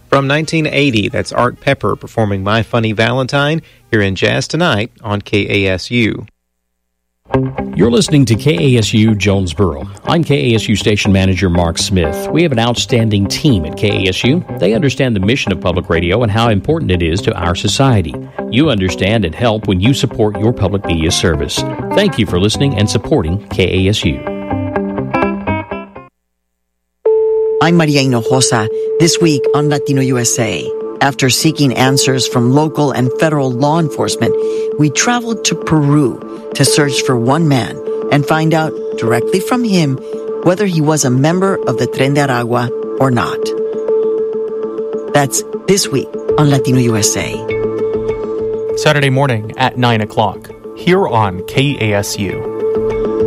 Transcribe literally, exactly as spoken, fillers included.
From nineteen eighty, that's Art Pepper performing My Funny Valentine here in Jazz Tonight on K A S U. You're listening to K A S U Jonesboro. I'm K A S U Station Manager Mark Smith. We have an outstanding team at K A S U. They understand the mission of public radio and how important it is to our society. You understand and help when you support your public media service. Thank you for listening and supporting K A S U. I'm Maria Hinojosa. This week on Latino U S A, after seeking answers from local and federal law enforcement, we traveled to Peru to search for one man and find out directly from him whether he was a member of the Tren de Aragua or not. That's this week on Latino U S A. Saturday morning at nine o'clock, here on K A S U.